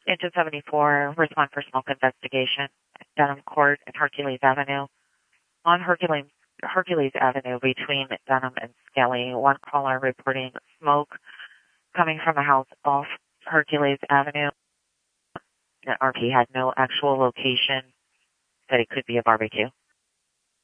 Engine 74, respond for smoke investigation, Dunham Court and Hercules Avenue. On Hercules Avenue between Dunham and Skelly, one caller reporting smoke coming from a house off Hercules Avenue. The RP had no actual location, that it could be a barbecue.